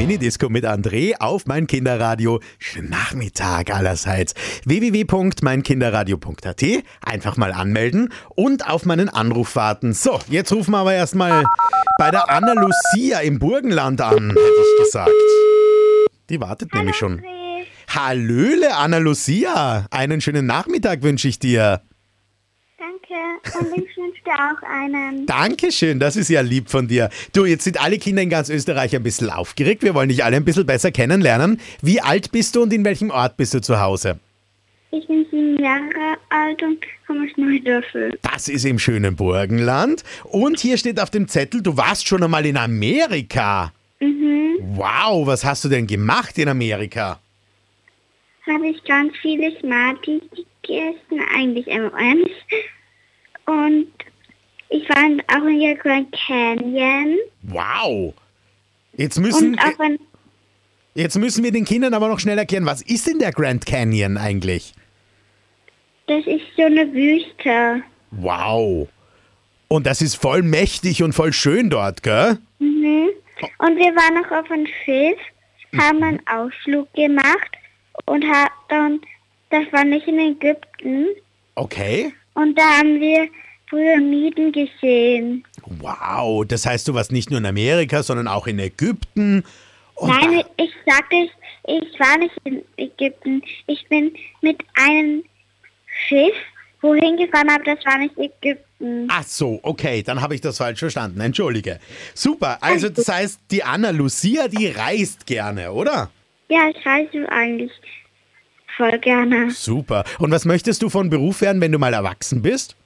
Minidisco mit André auf mein Kinderradio. Schönen Nachmittag allerseits. www.meinkinderradio.at. Einfach mal anmelden und auf meinen Anruf warten. So, jetzt rufen wir aber erstmal bei der Anna Lucia im Burgenland an, hätte ich gesagt. Die wartet nämlich schon. André. Hallöle, Anna Lucia. Einen schönen Nachmittag wünsche ich dir. Danke. Und ich wünsche dir auch einen. Dankeschön, das ist ja lieb von dir. Du, jetzt sind alle Kinder in ganz Österreich ein bisschen aufgeregt. Wir wollen dich alle ein bisschen besser kennenlernen. Wie alt bist du und in welchem Ort bist du zu Hause? Ich bin 7 Jahre alt und komme aus Neudörfel. Das ist im schönen Burgenland. Und hier steht auf dem Zettel, du warst schon einmal in Amerika. Mhm. Wow, was hast du denn gemacht in Amerika? Habe ich ganz viele Smarties gegessen, eigentlich M&M's. Und ich war auch in der Grand Canyon. Wow. Jetzt müssen wir den Kindern aber noch schnell erklären, was ist denn der Grand Canyon eigentlich? Das ist so eine Wüste. Wow. Und das ist voll mächtig und voll schön dort, gell? Mhm. Und wir waren noch auf einem Schiff, haben einen Ausflug gemacht und das war nicht in Ägypten. Okay. Und da haben wir Pyramiden gesehen. Wow, das heißt, du warst nicht nur in Amerika, sondern auch in Ägypten. Und Nein, ich sagte, ich war nicht in Ägypten. Ich bin mit einem Schiff wohin gefahren, aber das war nicht Ägypten. Ach so, okay, dann habe ich das falsch verstanden. Entschuldige. Super, also das heißt, die Anna Lucia, die reist gerne, oder? Ja, ich reise eigentlich voll gerne. Super. Und was möchtest du von Beruf werden, wenn du mal erwachsen bist?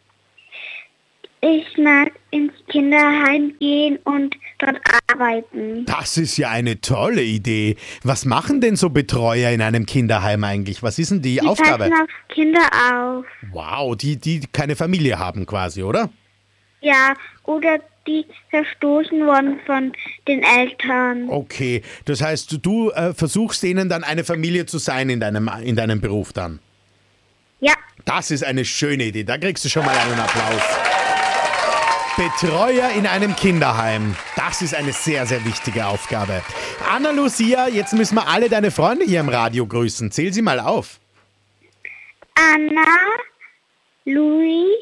Ich mag ins Kinderheim gehen und dort arbeiten. Das ist ja eine tolle Idee. Was machen denn so Betreuer in einem Kinderheim eigentlich? Was ist denn die Aufgabe? Die passen auf Kinder auf. Wow, die keine Familie haben quasi, oder? Ja, oder die verstoßen wurden von den Eltern. Okay, das heißt, du versuchst denen dann eine Familie zu sein in deinem Beruf dann. Ja, Das ist eine schöne Idee, da kriegst du schon mal einen Applaus. Betreuer in einem Kinderheim, das ist eine sehr, sehr wichtige Aufgabe. Anna Lucia, jetzt müssen wir alle deine Freunde hier im Radio grüßen. Zähl sie mal auf. Anna, Luis,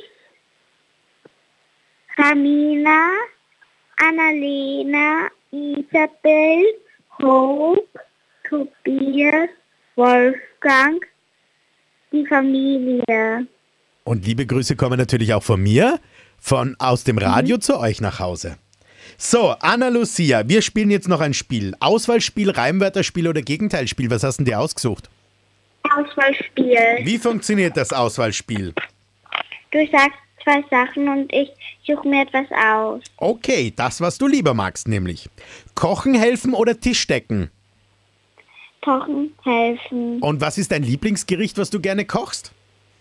Ramina, Annalena, Isabel, Hope, Tobias, Wolfgang, die Familie. Und liebe Grüße kommen natürlich auch von mir, aus dem Radio zu euch nach Hause. So, Anna Lucia, wir spielen jetzt noch ein Spiel. Auswahlspiel, Reimwörterspiel oder Gegenteilspiel. Was hast denn dir ausgesucht? Auswahlspiel. Wie funktioniert das Auswahlspiel? Du sagst 2 Sachen und ich suche mir etwas aus. Okay, das, was du lieber magst, nämlich. Kochen helfen oder Tisch decken? Kochen helfen. Und was ist dein Lieblingsgericht, was du gerne kochst?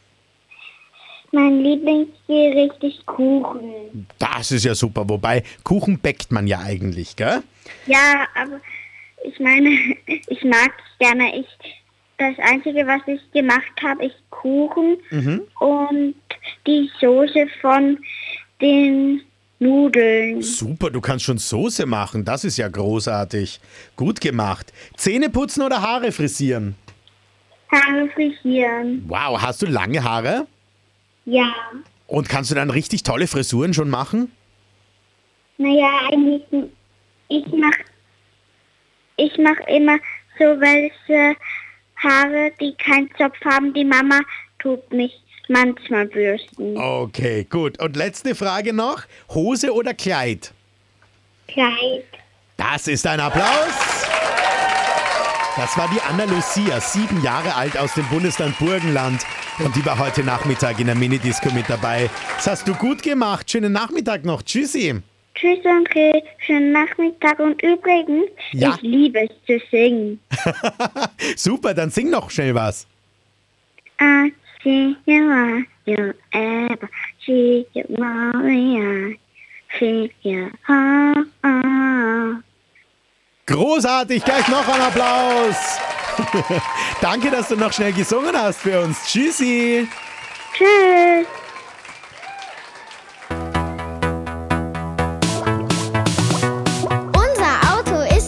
Mein Lieblingsgericht ist Kuchen. Das ist ja super, wobei Kuchen bäckt man ja eigentlich, gell? Ja, aber ich meine, ich mag es gerne. Das Einzige, was ich gemacht habe, ist Kuchen und die Soße von den Nudeln. Super, du kannst schon Soße machen, das ist ja großartig. Gut gemacht. Zähne putzen oder Haare frisieren? Haare frisieren. Wow, hast du lange Haare? Ja. Und kannst du dann richtig tolle Frisuren schon machen? Naja, eigentlich, ich mach immer so welche Haare, die keinen Zopf haben. Die Mama tut mich manchmal bürsten. Okay, gut. Und letzte Frage noch. Hose oder Kleid? Kleid. Das ist ein Applaus. Das war die Anna Lucia, 7 Jahre alt aus dem Bundesland Burgenland. Und die war heute Nachmittag in der Minidisco mit dabei. Das hast du gut gemacht. Schönen Nachmittag noch. Tschüssi. Tschüss, André. Schönen Nachmittag. Und übrigens, Ja. Ich liebe es zu singen. Super, dann sing noch schnell was. I see you are you ever see you Maria. See you Großartig, gleich noch ein Applaus. Danke, dass du noch schnell gesungen hast für uns. Tschüssi. Tschüss.